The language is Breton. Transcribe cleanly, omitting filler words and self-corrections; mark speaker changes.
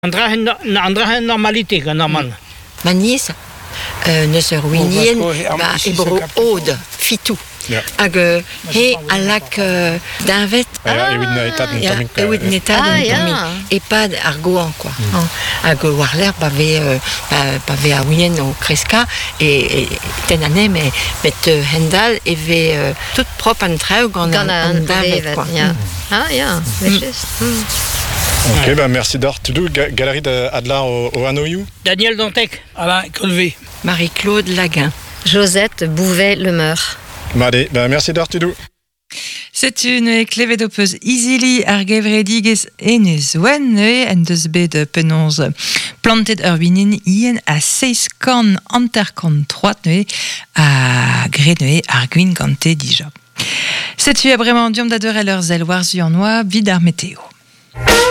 Speaker 1: Andra normaliteit normal.
Speaker 2: Manis neus ur winien ebro od fitou. Hag he alak d'invet evit netat epad ar goan quoi. Hag war l'er pa ve a wien o kreska e ten ane met hendal eve tout prop an treu gant an d'invet quoi.
Speaker 3: Ja, vechest.
Speaker 4: Ok, merci d'or. Tudou, galerie d'Adlar au Hanoïou.
Speaker 1: Daniel Dantec.
Speaker 5: Alain Colvé.
Speaker 2: Marie-Claude Laguin.
Speaker 3: Josette Bouvet-Lemeur.
Speaker 4: Merci d'or, Tudou.
Speaker 6: C'est une clévedopeuse easily ar gevredigez enez oen en deus bet penonz plantet ur winin ien a 6 kan anterkan 3 a gret ar gwin gante dija. C'est-tu vraiment diom da deure leur zel war zuannois vid ar météo.